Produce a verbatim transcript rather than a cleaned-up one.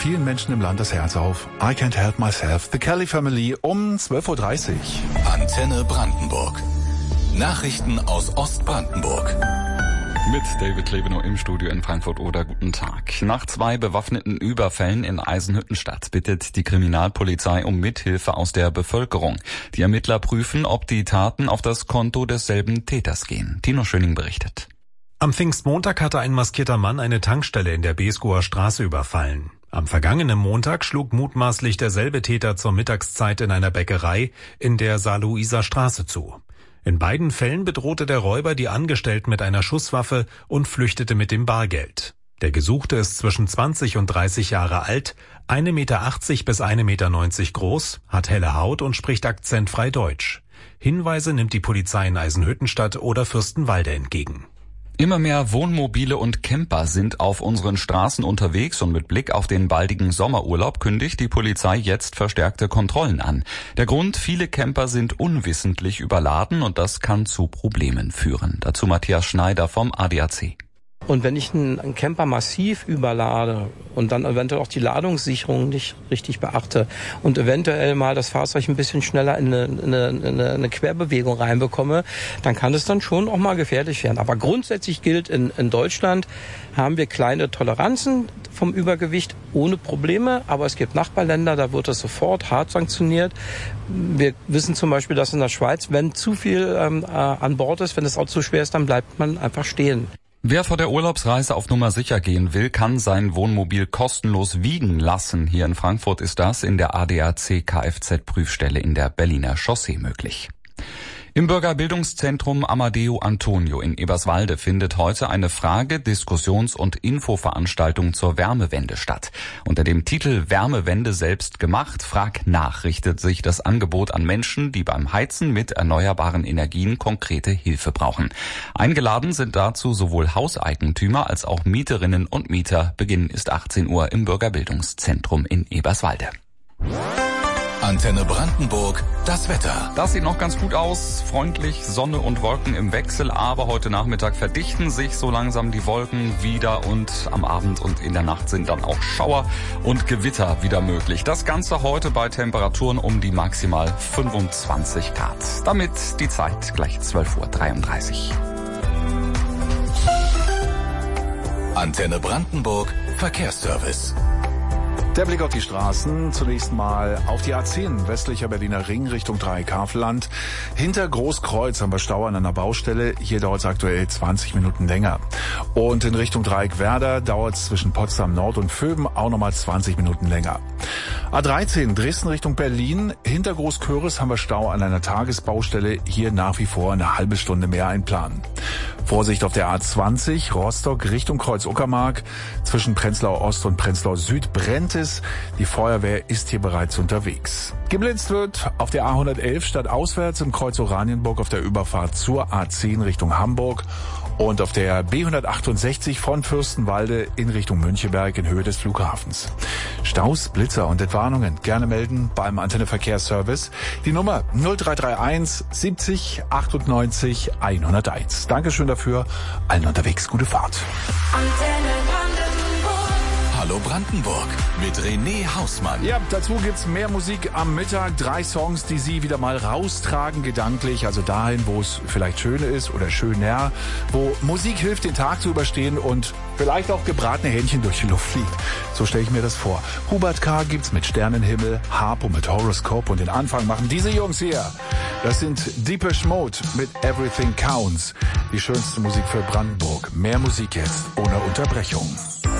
vielen Menschen im Land das Herz auf. I Can't Help Myself, The Kelly Family um zwölf Uhr dreißig. Antenne Brandenburg. Nachrichten aus Ostbrandenburg. Mit David Klebenow im Studio in Frankfurt oder guten Tag. Nach zwei bewaffneten Überfällen in Eisenhüttenstadt bittet die Kriminalpolizei um Mithilfe aus der Bevölkerung. Die Ermittler prüfen, ob die Taten auf das Konto desselben Täters gehen. Tino Schöning berichtet. Am Pfingstmontag hatte ein maskierter Mann eine Tankstelle in der Beeskower Straße überfallen. Am vergangenen Montag schlug mutmaßlich derselbe Täter zur Mittagszeit in einer Bäckerei in der Saarlouiser Straße zu. In beiden Fällen bedrohte der Räuber die Angestellten mit einer Schusswaffe und flüchtete mit dem Bargeld. Der Gesuchte ist zwischen zwanzig und dreißig Jahre alt, ein Meter achtzig bis ein Meter neunzig groß, hat helle Haut und spricht akzentfrei Deutsch. Hinweise nimmt die Polizei in Eisenhüttenstadt oder Fürstenwalde entgegen. Immer mehr Wohnmobile und Camper sind auf unseren Straßen unterwegs und mit Blick auf den baldigen Sommerurlaub kündigt die Polizei jetzt verstärkte Kontrollen an. Der Grund: viele Camper sind unwissentlich überladen und das kann zu Problemen führen. Dazu Matthias Schneider vom A D A C. Und wenn ich einen Camper massiv überlade und dann eventuell auch die Ladungssicherung nicht richtig beachte und eventuell mal das Fahrzeug ein bisschen schneller in eine, eine, eine, eine Querbewegung reinbekomme, dann kann es dann schon auch mal gefährlich werden. Aber grundsätzlich gilt, in, in Deutschland haben wir kleine Toleranzen vom Übergewicht ohne Probleme, aber es gibt Nachbarländer, da wird es sofort hart sanktioniert. Wir wissen zum Beispiel, dass in der Schweiz, wenn zu viel ähm, äh, an Bord ist, wenn das Auto zu schwer ist, dann bleibt man einfach stehen. Wer vor der Urlaubsreise auf Nummer sicher gehen will, kann sein Wohnmobil kostenlos wiegen lassen. Hier in Frankfurt ist das in der A D A C Kfz-Prüfstelle in der Berliner Chaussee möglich. Im Bürgerbildungszentrum Amadeo Antonio in Eberswalde findet heute eine Frage-, Diskussions- und Infoveranstaltung zur Wärmewende statt. Unter dem Titel Wärmewende selbst gemacht, frag nach, richtet sich das Angebot an Menschen, die beim Heizen mit erneuerbaren Energien konkrete Hilfe brauchen. Eingeladen sind dazu sowohl Hauseigentümer als auch Mieterinnen und Mieter. Beginn ist achtzehn Uhr im Bürgerbildungszentrum in Eberswalde. Antenne Brandenburg, das Wetter. Das sieht noch ganz gut aus. Freundlich, Sonne und Wolken im Wechsel. Aber heute Nachmittag verdichten sich so langsam die Wolken wieder. Und am Abend und in der Nacht sind dann auch Schauer und Gewitter wieder möglich. Das Ganze heute bei Temperaturen um die maximal fünfundzwanzig Grad. Damit die Zeit gleich zwölf Uhr dreiunddreißig. Antenne Brandenburg, Verkehrsservice. Der Blick auf die Straßen. Zunächst mal auf die A zehn, westlicher Berliner Ring Richtung Dreieck-Havelland. Hinter Großkreuz haben wir Stau an einer Baustelle. Hier dauert es aktuell zwanzig Minuten länger. Und in Richtung Dreieck-Werder dauert es zwischen Potsdam Nord und Vöben auch nochmal zwanzig Minuten länger. A dreizehn, Dresden Richtung Berlin. Hinter Großköris haben wir Stau an einer Tagesbaustelle. Hier nach wie vor eine halbe Stunde mehr einplanen. Vorsicht auf der A zwanzig, Rostock Richtung Kreuz-Uckermark. Zwischen Prenzlau Ost und Prenzlau Süd brennt es. Die Feuerwehr ist hier bereits unterwegs. Geblitzt wird auf der A hundertelf stadtauswärts im Kreuz Oranienburg auf der Überfahrt zur A zehn Richtung Hamburg. Und auf der B hundertachtundsechzig von Fürstenwalde in Richtung Müncheberg in Höhe des Flughafens. Staus, Blitzer und Entwarnungen gerne melden beim Antenne Verkehrsservice. Die Nummer null drei drei eins siebzig achtundneunzig hunderteins. Dankeschön dafür. Allen unterwegs gute Fahrt. Antenne Hallo Brandenburg mit René Hausmann. Ja, dazu gibt's mehr Musik am Mittag. Drei Songs, die Sie wieder mal raustragen gedanklich. Also dahin, wo es vielleicht schön ist oder schöner. Wo Musik hilft, den Tag zu überstehen und vielleicht auch gebratene Hähnchen durch die Luft fliegt. So stelle ich mir das vor. Hubert K. gibt's mit Sternenhimmel, Harpo mit Horoscope und den Anfang machen diese Jungs hier. Das sind Depeche Mode mit Everything Counts. Die schönste Musik für Brandenburg. Mehr Musik jetzt ohne Unterbrechung.